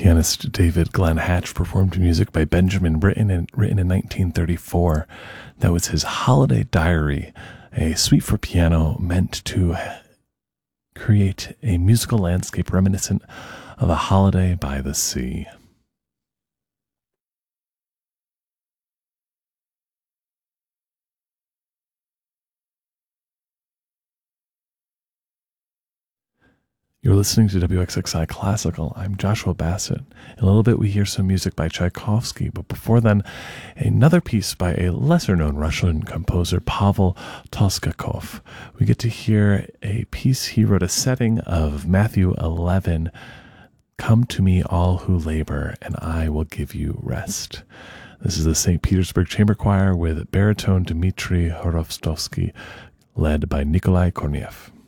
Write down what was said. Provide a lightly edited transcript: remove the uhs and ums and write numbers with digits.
Pianist David Glenn Hatch performed music by Benjamin Britten written in 1934. That was his Holiday Diary, a suite for piano meant to create a musical landscape reminiscent of a holiday by the sea. You're listening to WXXI Classical. I'm Joshua Bassett. In a little bit, we hear some music by Tchaikovsky, but before then, another piece by a lesser-known Russian composer, Pavel Toskakov. We get to hear a piece he wrote, a setting of Matthew 11, "Come to me, all who labor, and I will give you rest." This is the St. Petersburg Chamber Choir with baritone Dmitry Horovstovsky, led by Nikolai Korniev.